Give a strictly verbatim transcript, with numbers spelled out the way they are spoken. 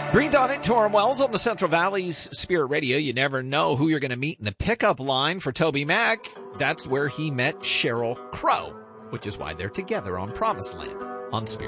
Breathe on it, Torrin Wells on the Central Valley's Spirit Radio. You never know who you're going to meet in the pickup line for Toby Mac. That's where he met Sheryl Crow, which is why they're together on Promised Land on Spirit.